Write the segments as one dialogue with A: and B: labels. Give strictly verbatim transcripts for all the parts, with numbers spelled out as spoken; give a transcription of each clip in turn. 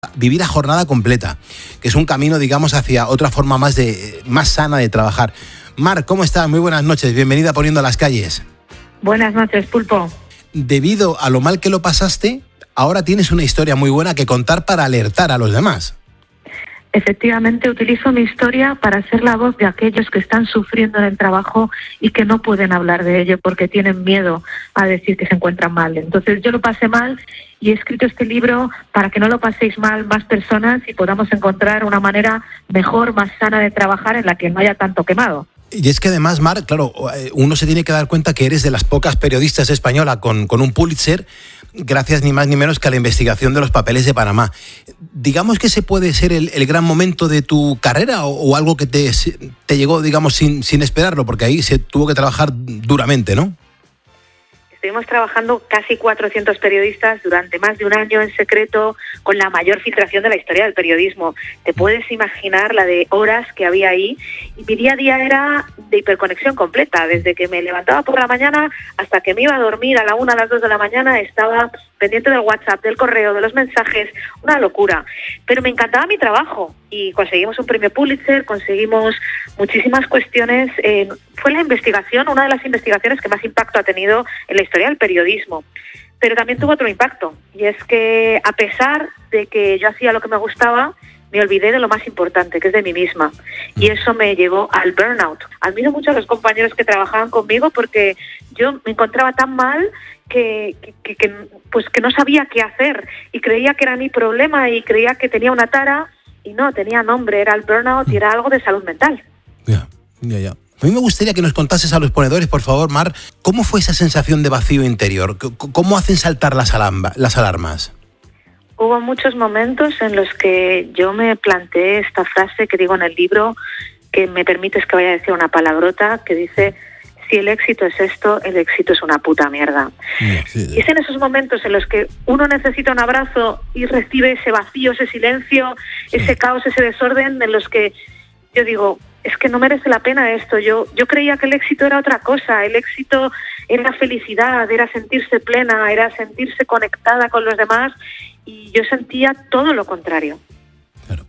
A: Vivir a jornada completa, que es un camino, digamos, hacia otra forma más de más sana de trabajar. Mar, ¿cómo estás? Muy buenas noches, bienvenida a Poniendo las Calles.
B: Buenas noches, Pulpo.
A: Debido a lo mal que lo pasaste, ahora tienes una historia muy buena que contar para alertar a los demás.
B: Efectivamente, utilizo mi historia para ser la voz de aquellos que están sufriendo en el trabajo y que no pueden hablar de ello porque tienen miedo a decir que se encuentran mal. Entonces yo lo pasé mal y he escrito este libro para que no lo paséis mal más personas y podamos encontrar una manera mejor, más sana de trabajar en la que no haya tanto quemado.
A: Y es que además, Mar, claro, uno se tiene que dar cuenta que eres de las pocas periodistas españolas con, con un Pulitzer, gracias ni más ni menos que a la investigación de los papeles de Panamá. Digamos que ese puede ser el, el gran momento de tu carrera o, o algo que te, te llegó, digamos, sin, sin esperarlo, porque ahí se tuvo que trabajar duramente, ¿no?
B: Estuvimos trabajando casi cuatrocientos periodistas durante más de un año en secreto con la mayor filtración de la historia del periodismo. Te puedes imaginar la de horas que había ahí y mi día a día era de hiperconexión completa. Desde que me levantaba por la mañana hasta que me iba a dormir a la una, a las dos de la mañana estaba pendiente del WhatsApp, del correo, de los mensajes, una locura. Pero me encantaba mi trabajo y conseguimos un premio Pulitzer, conseguimos muchísimas cuestiones. Eh, fue la investigación, una de las investigaciones que más impacto ha tenido en la historia del periodismo. Pero también tuvo otro impacto, y es que a pesar de que yo hacía lo que me gustaba, me olvidé de lo más importante, que es de mí misma. Y eso me llevó al burnout. Admiro mucho a los compañeros que trabajaban conmigo porque yo me encontraba tan mal que, que, que, pues que no sabía qué hacer y creía que era mi problema y creía que tenía una tara y no, tenía nombre, era el burnout y era algo de salud mental.
A: Ya, ya, ya. A mí me gustaría que nos contases a los ponedores, por favor, Mar, ¿cómo fue esa sensación de vacío interior? ¿Cómo hacen saltar las, alamba, las alarmas?
B: Hubo muchos momentos en los que yo me planteé esta frase que digo en el libro, que me permites que vaya a decir una palabrota, que dice: si el éxito es esto, el éxito es una puta mierda. Sí, sí, sí. Y es en esos momentos en los que uno necesita un abrazo y recibe ese vacío, ese silencio, sí. ese caos, ese desorden, en los que yo digo, es que no merece la pena esto. Yo, yo creía que el éxito era otra cosa. El éxito era felicidad, era sentirse plena, era sentirse conectada con los demás. Y yo sentía todo lo contrario.
A: Claro.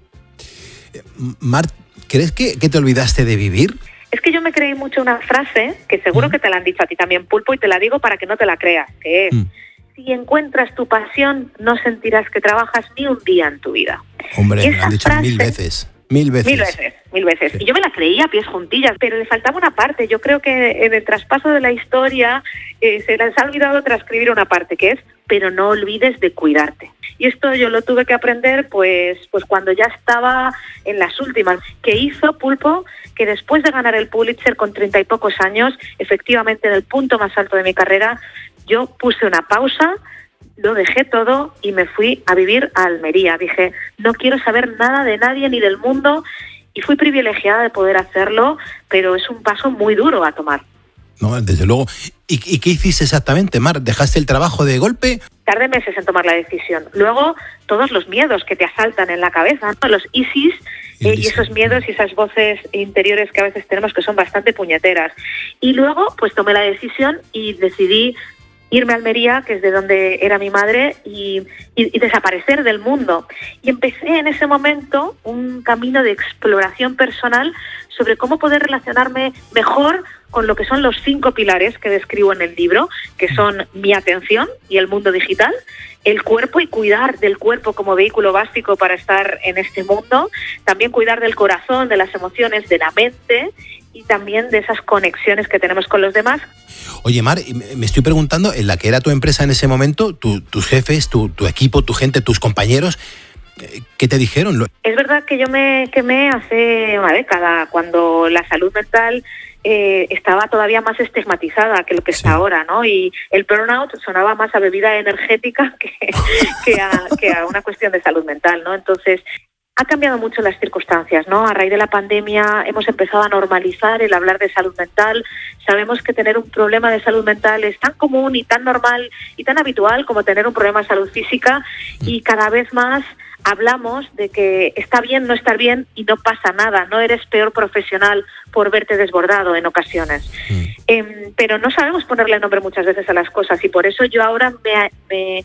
A: Mar, ¿crees que, que te olvidaste de vivir?
B: Es que yo me creí mucho una frase, que seguro mm. que te la han dicho a ti también, Pulpo, y te la digo para que no te la creas, que es: mm. si encuentras tu pasión, no sentirás que trabajas ni un día en tu vida.
A: Hombre, me han dicho frase, mil veces. Mil veces.
B: Mil veces, mil veces.
A: Sí.
B: Y yo me la creía a pies juntillas, pero le faltaba una parte. Yo creo que en el traspaso de la historia eh, se les ha olvidado transcribir una parte, que es: pero no olvides de cuidarte. Y esto yo lo tuve que aprender pues, pues cuando ya estaba en las últimas. Que hizo, Pulpo, que después de ganar el Pulitzer con treinta y pocos años, efectivamente en el punto más alto de mi carrera, yo puse una pausa, lo dejé todo y me fui a vivir a Almería. Dije, no quiero saber nada de nadie ni del mundo, y fui privilegiada de poder hacerlo, pero es un paso muy duro a tomar.
A: No, desde luego. ¿Y, ¿Y qué hiciste exactamente, Mar? ¿Dejaste el trabajo de golpe?
B: Tardé meses en tomar la decisión. Luego, todos los miedos que te asaltan en la cabeza, ¿no? Los ISIS eh, y esos miedos y esas voces interiores que a veces tenemos que son bastante puñeteras. Y luego, pues tomé la decisión y decidí irme a Almería, que es de donde era mi madre, y, y, y desaparecer del mundo. Y empecé en ese momento un camino de exploración personal sobre cómo poder relacionarme mejor con lo que son los cinco pilares que describo en el libro, que son mi atención y el mundo digital, el cuerpo y cuidar del cuerpo como vehículo básico para estar en este mundo, también cuidar del corazón, de las emociones, de la mente y también de esas conexiones que tenemos con los demás.
A: Oye, Mar, me estoy preguntando, en la que era tu empresa en ese momento, tu, tus jefes, tu, tu equipo, tu gente, tus compañeros, ¿qué te dijeron?
B: Es verdad que yo me quemé hace una década, cuando la salud mental eh, estaba todavía más estigmatizada que lo que sí. está ahora, ¿no? Y el burnout sonaba más a bebida energética que, que, a, que a una cuestión de salud mental, ¿no? Entonces, ha cambiado mucho las circunstancias, ¿no? A raíz de la pandemia hemos empezado a normalizar el hablar de salud mental. Sabemos que tener un problema de salud mental es tan común y tan normal y tan habitual como tener un problema de salud física, y cada vez más hablamos de que está bien no estar bien y no pasa nada, no eres peor profesional por verte desbordado en ocasiones. Mm. Eh, pero no sabemos ponerle nombre muchas veces a las cosas, y por eso yo ahora me, me,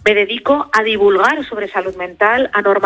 B: me dedico a divulgar sobre salud mental, a normalizar